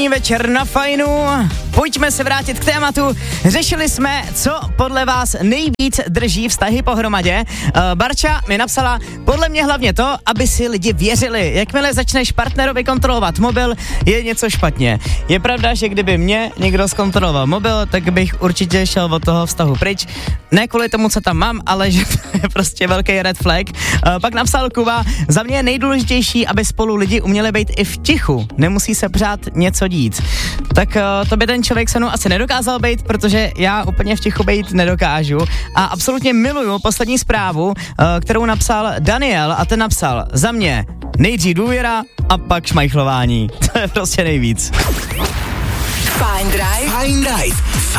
pondělní večer na Fajnu. Pojďme se vrátit k tématu. Řešili jsme, co podle vás nejvíc drží vztahy pohromadě. Barča mi napsala, podle mě hlavně to, aby si lidi věřili. Jakmile začneš partnerovi kontrolovat mobil, je něco špatně. Je pravda, že kdyby mě někdo zkontroloval mobil, tak bych určitě šel od toho vztahu pryč. Ne kvůli tomu, co tam mám, ale že to je prostě velký red flag. Pak napsal Kuba, za mě je nejdůležitější, aby spolu lidi uměli být i v tichu. Nemusí se pořád něco dít. Tak to by ten člověk se mnou asi nedokázal být, protože já úplně v tichu být nedokážu. A absolutně miluju poslední zprávu, kterou napsal Daniel, a ten napsal, za mě nejdřív důvěra a pak šmajchlování. To je prostě nejvíc. Fajn Drive.